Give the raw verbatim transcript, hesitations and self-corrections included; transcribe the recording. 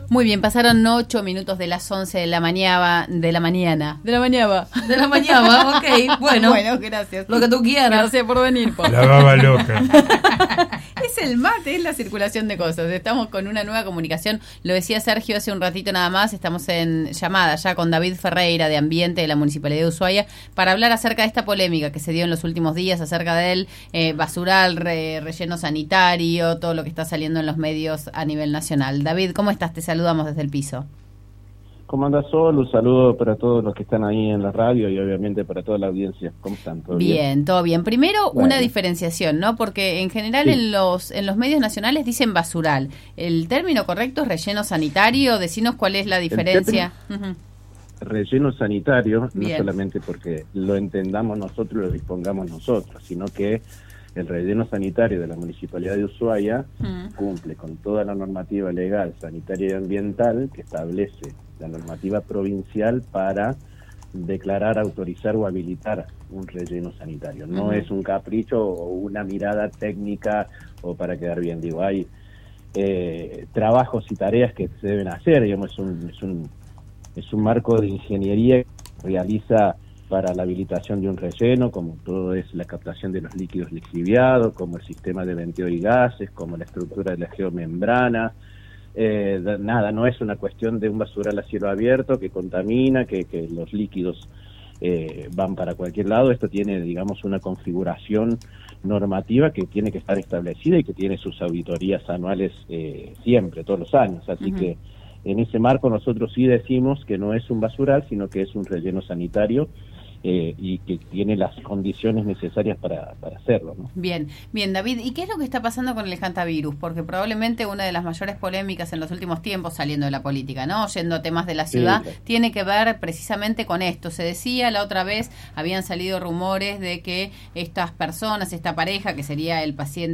Muy bien, pasaron ocho minutos de las once de la mañana, de la mañana, de la mañana, de la mañana, ok, bueno. Bueno, gracias. Lo que tú quieras. Gracias por venir, Pau. La baba loca. Es el mate, es la circulación de cosas. Estamos con una nueva comunicación. Lo decía Sergio hace un ratito nada más. Estamos en llamada ya con David Ferreira de Ambiente de la Municipalidad de Ushuaia para hablar acerca de esta polémica que se dio en los últimos días acerca del eh, basural, re, relleno sanitario, todo lo que está saliendo en los medios a nivel nacional. David, ¿cómo estás? Te saludamos desde el piso. ¿Cómo andas, Sol? Un saludo para todos los que están ahí en la radio y obviamente para toda la audiencia. ¿Cómo están? ¿Todo bien? Bien, todo bien. Primero, bueno. Una diferenciación, ¿no? Porque en general sí. en los en los medios nacionales dicen basural. ¿El término correcto es relleno sanitario? Decinos cuál es la diferencia. Uh-huh. Relleno sanitario, bien. No solamente porque lo entendamos nosotros, lo dispongamos nosotros, sino que el relleno sanitario de la Municipalidad de Ushuaia uh-huh. cumple con toda la normativa legal, sanitaria y ambiental que establece la normativa provincial para declarar, autorizar o habilitar un relleno sanitario. No uh-huh. es un capricho o una mirada técnica o para quedar bien. Digo, hay eh, trabajos y tareas que se deben hacer, digamos, es un, es un, es un marco de ingeniería que realiza para la habilitación de un relleno, como todo es la captación de los líquidos lixiviados, como el sistema de venteo y gases, como la estructura de la geomembrana. Eh, nada, no es una cuestión de un basural a cielo abierto que contamina, que, que los líquidos eh, van para cualquier lado. Esto tiene, digamos, una configuración normativa que tiene que estar establecida y que tiene sus auditorías anuales eh, siempre, todos los años. Así uh-huh. que en ese marco nosotros sí decimos que no es un basural, sino que es un relleno sanitario. Eh, y que tiene las condiciones necesarias para, para hacerlo, ¿no? Bien, bien, David, ¿y qué es lo que está pasando con el hantavirus? Porque probablemente una de las mayores polémicas en los últimos tiempos, saliendo de la política, ¿no? Yendo a temas de la ciudad, sí, claro. tiene que ver precisamente con esto. Se decía la otra vez, habían salido rumores de que estas personas, esta pareja, que sería el paciente